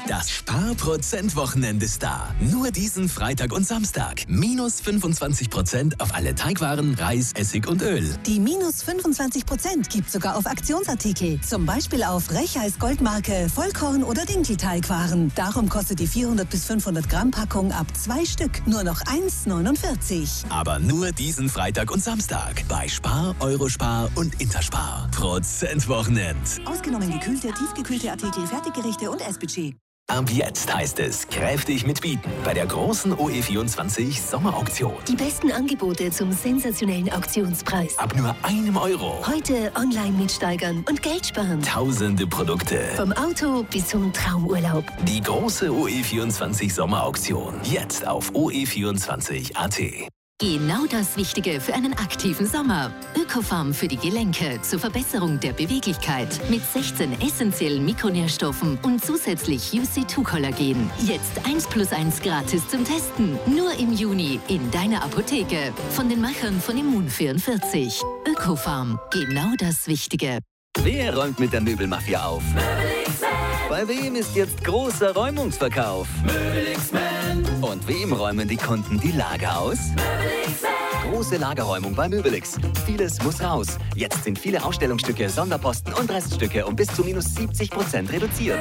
Das Spar-Prozent-Wochenende ist da. Nur diesen Freitag und Samstag. Minus 25% auf alle Teigwaren, Reis, Essig und Öl. Die minus 25% gibt sogar auf Aktionsartikel. Zum Beispiel auf Rechheis Goldmarke, Vollkorn- oder Dinkelteigwaren. Darum kostet die 400 bis 500 Gramm Packung ab 2 Stück nur noch 1,49. Aber nur diesen Freitag und Samstag. Bei Spar, Eurospar und Interspar. Prozentwochenend. Ausgenommen gekühlte, tiefgekühlte Artikel, Fertiggerichte und Essbudget. Ab jetzt heißt es kräftig mitbieten bei der großen OE24 Sommerauktion. Die besten Angebote zum sensationellen Auktionspreis. Ab nur €1. Heute online mitsteigern und Geld sparen. Tausende Produkte. Vom Auto bis zum Traumurlaub. Die große OE24 Sommerauktion. Jetzt auf OE24.at. Genau das Wichtige für einen aktiven Sommer. Ökofarm für die Gelenke zur Verbesserung der Beweglichkeit. Mit 16 essentiellen Mikronährstoffen und zusätzlich UC2-Kollagen. Jetzt 1+1 gratis zum Testen. Nur im Juni in deiner Apotheke. Von den Machern von Immun44. Ökofarm. Genau das Wichtige. Wer räumt mit der Möbelmafia auf? Bei wem ist jetzt großer Räumungsverkauf? Und wem räumen die Kunden die Lager aus? Große Lagerräumung bei Möbelix. Vieles muss raus. Jetzt sind viele Ausstellungsstücke, Sonderposten und Reststücke um bis zu minus 70% reduziert.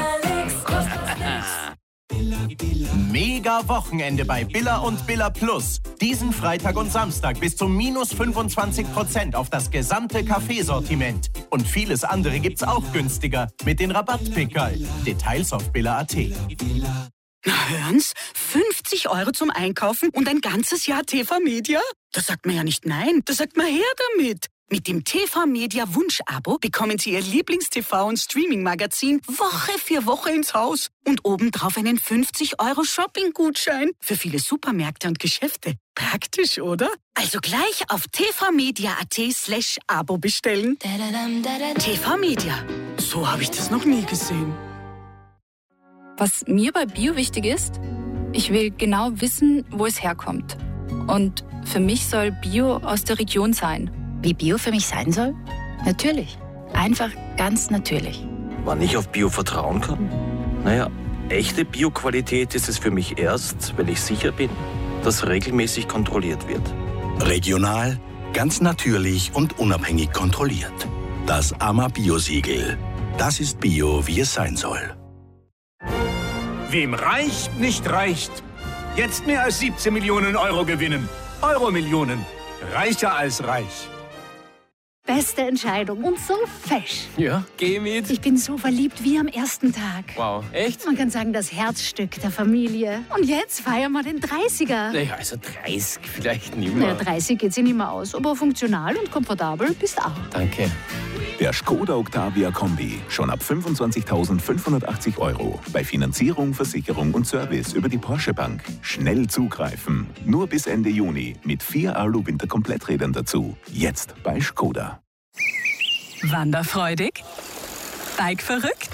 Mega Wochenende bei Billa und Billa Plus. Diesen Freitag und Samstag bis zu minus 25% auf das gesamte Kaffeesortiment. Und vieles andere gibt's auch günstiger mit den Rabattpickerl. Details auf billa.at. Na hören's, 50 € zum Einkaufen und ein ganzes Jahr TV-Media? Da sagt man ja nicht nein, da sagt man her damit. Mit dem TV-Media Wunsch-Abo bekommen Sie Ihr Lieblings-TV- und Streaming-Magazin Woche für Woche ins Haus und obendrauf einen 50 € Shopping-Gutschein für viele Supermärkte und Geschäfte. Praktisch, oder? Also gleich auf tvmedia.at/Abo bestellen. TV-Media, so habe ich das noch nie gesehen. Was mir bei Bio wichtig ist, ich will genau wissen, wo es herkommt. Und für mich soll Bio aus der Region sein. Wie Bio für mich sein soll? Natürlich. Einfach ganz natürlich. Wann ich auf Bio vertrauen kann? Naja, echte Bio-Qualität ist es für mich erst, wenn ich sicher bin, dass regelmäßig kontrolliert wird. Regional, ganz natürlich und unabhängig kontrolliert. Das AMA-Bio-Siegel. Das ist Bio, wie es sein soll. Wem reicht, nicht reicht. Jetzt mehr als 17 Millionen € gewinnen. Euro-Millionen. Reicher als reich. Beste Entscheidung und so fesch. Ja, geh mit. Ich bin so verliebt wie am ersten Tag. Wow, echt? Man kann sagen, das Herzstück der Familie. Und jetzt feiern wir den 30er. Naja, also 30 vielleicht nicht mehr. Naja, 30 geht sich nicht mehr aus, aber funktional und komfortabel bist auch. Danke. Der Skoda Octavia Kombi. Schon ab 25.580 €. Bei Finanzierung, Versicherung und Service über die Porsche Bank. Schnell zugreifen. Nur bis Ende Juni. Mit 4 Alu-Winter-Kompletträdern dazu. Jetzt bei Skoda. Wanderfreudig? Bike-verrückt?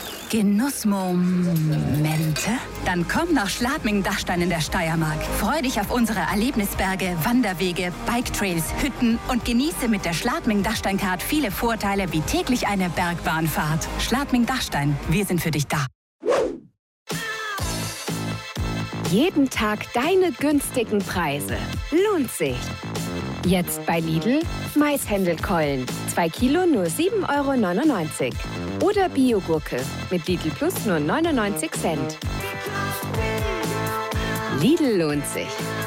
Genussmomente? Dann komm nach Schladming-Dachstein in der Steiermark. Freu dich auf unsere Erlebnisberge, Wanderwege, Biketrails, Hütten und genieße mit der Schladming-Dachstein-Card viele Vorteile wie täglich eine Bergbahnfahrt. Schladming-Dachstein, wir sind für dich da. Jeden Tag deine günstigen Preise. Lohnt sich. Jetzt bei Lidl Maishändelkeulen. 2 Kilo nur 7,99 €. Oder Biogurke mit Lidl Plus nur 99 Cent. Lidl lohnt sich.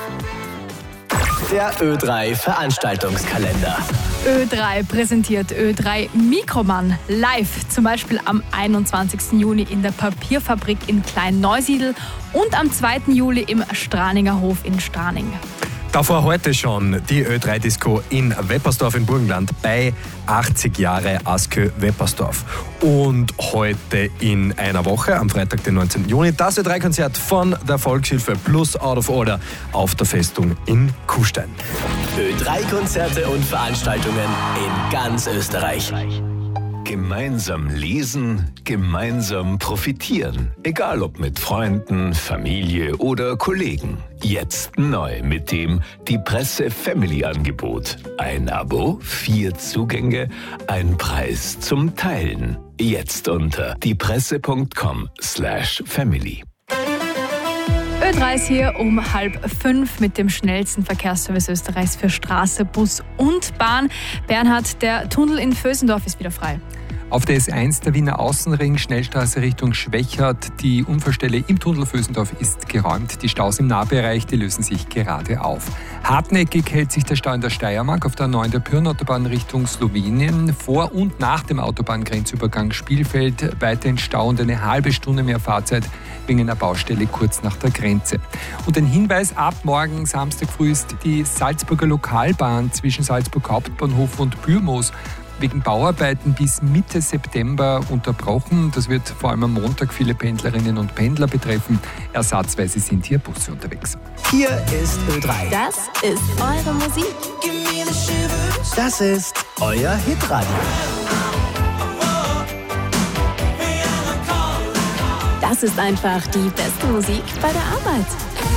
Der Ö3 Veranstaltungskalender. Ö3 präsentiert Ö3 Mikroman live, zum Beispiel am 21. Juni in der Papierfabrik in Klein-Neusiedl und am 2. Juli im Straninger Hof in Straning. Davor heute schon die Ö3-Disco in Weppersdorf im Burgenland bei 80 Jahre Askö Weppersdorf. Und heute in einer Woche, am Freitag, den 19. Juni, das Ö3-Konzert von der Volkshilfe plus Out of Order auf der Festung in Kufstein. Ö3-Konzerte und Veranstaltungen in ganz Österreich. Gemeinsam lesen, gemeinsam profitieren. Egal ob mit Freunden, Familie oder Kollegen. Jetzt neu mit dem Die Presse Family Angebot. Ein Abo, 4 Zugänge, ein Preis zum Teilen. Jetzt unter diepresse.com/family. Ö3 ist hier um 4:30 mit dem schnellsten Verkehrsservice Österreichs für Straße, Bus und Bahn. Bernhard, der Tunnel in Vösendorf ist wieder frei. Auf der S1 der Wiener Außenring, Schnellstraße Richtung Schwechat. Die Unfallstelle im Tunnel Vösendorf ist geräumt. Die Staus im Nahbereich, die lösen sich gerade auf. Hartnäckig hält sich der Stau in der Steiermark auf der A9 der Pyrnenautobahn Richtung Slowenien. Vor und nach dem Autobahngrenzübergang Spielfeld weiterhin Stau und eine halbe Stunde mehr Fahrzeit wegen einer Baustelle kurz nach der Grenze. Und ein Hinweis, ab morgen Samstag früh ist die Salzburger Lokalbahn zwischen Salzburg Hauptbahnhof und Bürmoos wegen Bauarbeiten bis Mitte September unterbrochen. Das wird vor allem am Montag viele Pendlerinnen und Pendler betreffen. Ersatzweise sind hier Busse unterwegs. Hier ist Ö3. Das ist eure Musik. Das ist euer Hitradio. Das ist einfach die beste Musik bei der Arbeit.